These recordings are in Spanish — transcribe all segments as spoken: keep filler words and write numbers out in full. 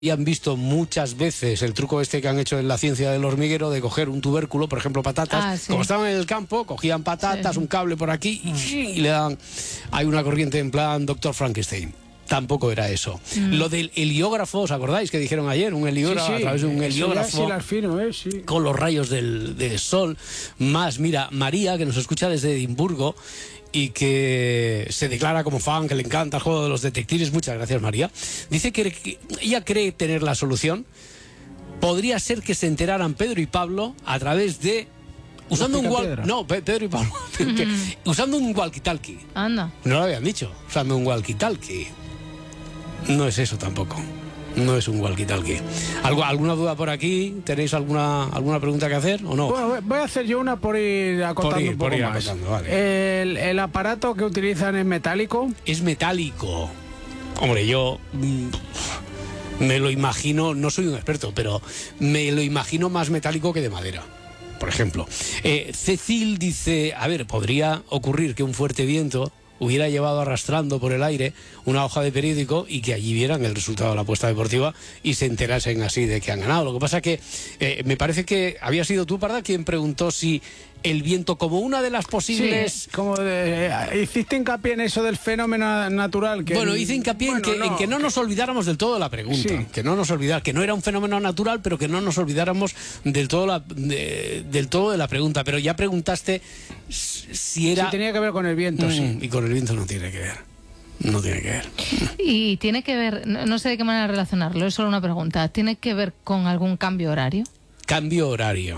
Y han visto muchas veces el truco este que han hecho en la ciencia del hormiguero de coger un tubérculo, por ejemplo patatas, ah, sí. como estaban en el campo, cogían patatas, sí. un cable por aquí y, y le dan, hay una corriente en plan doctor Frankenstein. Tampoco era eso. Mm. Lo del heliógrafo, ¿os acordáis que dijeron ayer? Un heliógrafo, sí, sí. a través de un heliógrafo, sí, las firmo, eh, sí. con los rayos del, del sol. Más, mira, María, que nos escucha desde Edimburgo y que se declara como fan, que le encanta el juego de los detectives. Muchas gracias, María. Dice que, que ella cree tener la solución. Podría ser que se enteraran Pedro y Pablo a través de... Usando un walkie... No, Pedro y Pablo. Mm. Usando un walkie-talkie. Anda. No lo habían dicho. Usando un walkie-talkie. No es eso tampoco. No es un walkie-talkie. ¿Algo, ¿Alguna duda por aquí? ¿Tenéis alguna alguna pregunta que hacer o no? Bueno, voy a hacer yo una por ir acotando por ir, un poco por ir más. Acotando, vale. el, ¿El aparato que utilizan es metálico? Es metálico. Hombre, yo mmm, me lo imagino, no soy un experto, pero me lo imagino más metálico que de madera. Por ejemplo, eh, Cecil dice, a ver, podría ocurrir que un fuerte viento hubiera llevado arrastrando por el aire una hoja de periódico y que allí vieran el resultado de la apuesta deportiva y se enterasen así de que han ganado. Lo que pasa es que eh, me parece que había sido tú, Parda, quien preguntó si el viento como una de las posibles... Sí, como de, eh, hiciste hincapié en eso del fenómeno natural. Que bueno, hice hincapié bueno, en, que, no, en que no nos olvidáramos del todo de la pregunta. Sí. Que no nos olvidar, que no era un fenómeno natural, pero que no nos olvidáramos del todo, la, de, del todo de la pregunta. Pero ya preguntaste si era... Sí, tenía que ver con el viento, mm, sí. Y con el viento no tiene que ver. No tiene que ver. Y tiene que ver, no sé de qué manera relacionarlo, es solo una pregunta. ¿Tiene que ver con algún cambio horario? Cambio horario.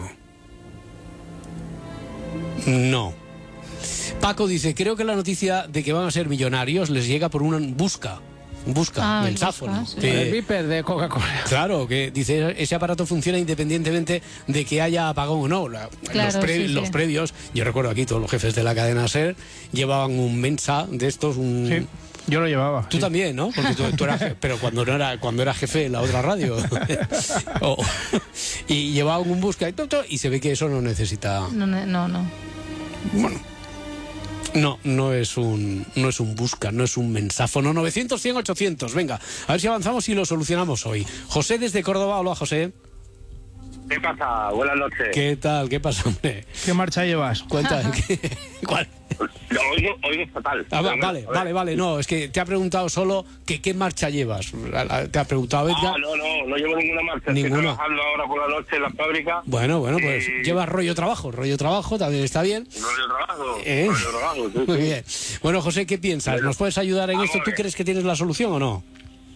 No. Paco dice, creo que la noticia de que van a ser millonarios les llega por una busca. Busca, ah, mensáfono. Busca, sí. El Viper de Coca-Cola. Claro, que dice, ese aparato funciona independientemente de que haya apagón o no. La, claro, los, pre, sí, sí. los previos, yo recuerdo aquí todos los jefes de la cadena SER llevaban un Mensa de estos, un... Sí. Yo lo llevaba. Tú sí. también, ¿no? Porque tú, tú eras jefe, pero cuando no era cuando era jefe en la otra radio. oh, y llevaban un busca y todo, y se ve que eso no necesita. No, no, no. Bueno. No, no es un no es un busca, no es un mensáfono. novecientos, cien, ochocientos. Venga, a ver si avanzamos y lo solucionamos hoy. José desde Córdoba. Hola, José. ¿Qué pasa? Buenas noches. ¿Qué tal? ¿Qué pasa, hombre? ¿Qué marcha llevas? Cuenta. ¿qué? ¿Cuál? Lo oigo, oigo fatal. Ah, va, vale, vale, vale. No, es que te ha preguntado solo que qué marcha llevas. Te ha preguntado Edgar. Ah, no, no, no llevo ninguna marcha. Ninguna. Estoy trabajando ahora por la noche en la fábrica. Bueno, bueno, pues y... llevas rollo trabajo. Rollo trabajo también está bien. Rollo trabajo. ¿Eh? Rollo trabajo, sí, Muy sí. bien. Bueno, José, ¿qué piensas? ¿Nos puedes ayudar en esto? ¿Tú crees que tienes la solución o no?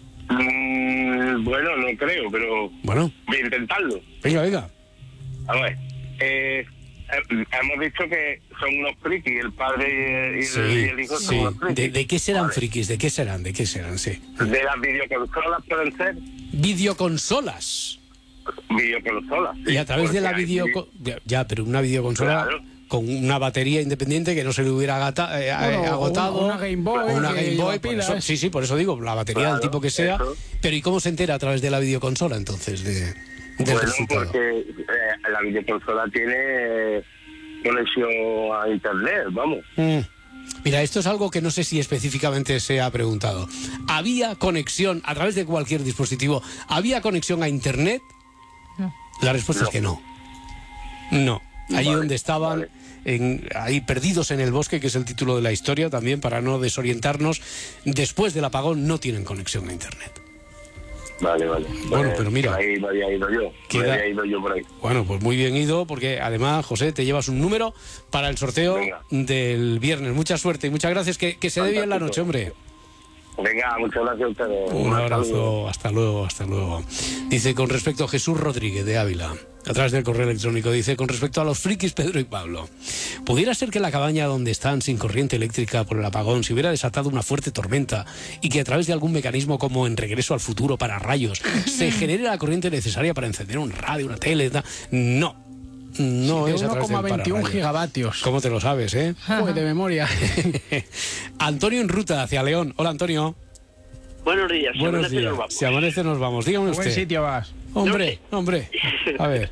Mm, bueno, no creo, pero... Bueno. Voy a intentarlo. Venga, venga. A ver, eh... hemos dicho que son unos frikis, el padre y, sí, el, y el hijo sí. son unos frikis. ¿De, ¿De qué serán vale. frikis? ¿De qué serán? ¿De qué serán? Sí. De las videoconsolas pueden ser. Videoconsolas. Videoconsolas. Sí, y a través de la videoconsola. Ya, ya, pero una videoconsola claro. con una batería independiente que no se le hubiera agata, eh, bueno, agotado. Una Game Boy. Una Game Boy. Por eso, sí, sí, por eso digo, la batería claro, del tipo que sea. Eso. Pero ¿y cómo se entera a través de la videoconsola entonces? De... Bueno, resultado. Porque eh, la videoconsola tiene conexión a internet, vamos. Mm. Mira, esto es algo que no sé si específicamente se ha preguntado. ¿Había conexión a través de cualquier dispositivo? ¿Había conexión a internet? No. La respuesta no. es que no. No. Allí vale, donde estaban, vale. en, ahí perdidos en el bosque, que es el título de la historia también, para no desorientarnos, después del apagón no tienen conexión a internet. Vale, vale. Bueno, pues, pero mira. Ahí me había ido yo. Me queda... había ido yo por ahí. Bueno, pues muy bien ido, porque además, José, te llevas un número para el sorteo Venga. del viernes. Mucha suerte y muchas gracias. Que, que se dé bien la noche, hombre. Venga, muchas gracias a ustedes. Un abrazo, hasta luego, hasta luego. Dice, con respecto a Jesús Rodríguez de Ávila, a través del correo electrónico, dice, con respecto a los frikis Pedro y Pablo, ¿pudiera ser que la cabaña donde están sin corriente eléctrica por el apagón se hubiera desatado una fuerte tormenta y que a través de algún mecanismo como en Regreso al Futuro para rayos se genere la corriente necesaria para encender un radio, una tele? No. No sí, es a través uno coma veintiún del gigavatios. ¿Cómo te lo sabes, eh? Uy, de memoria. Antonio en ruta hacia León. Hola, Antonio. Buenos días. Buenos días. Si amanece nos vamos. Dígame usted. ¿A buen sitio vas? Hombre, hombre. A ver.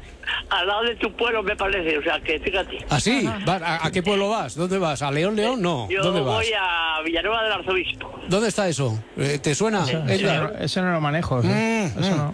al lado de tu pueblo, me parece, o sea, que fíjate. ¿Ah, sí? ¿A, ¿A qué pueblo vas? ¿Dónde vas? ¿A León, León? No. Yo ¿Dónde vas? voy a Villanueva del Arzobispo. ¿Dónde está eso? ¿Te suena? Eso, eso, no, eso no lo manejo. ¿sí? Mm, eso mm. no.